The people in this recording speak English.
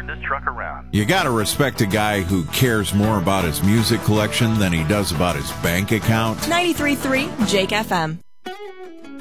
turn this truck around. You gotta respect a guy who cares more about his music collection than he does about his bank account. 93.3 Jake FM.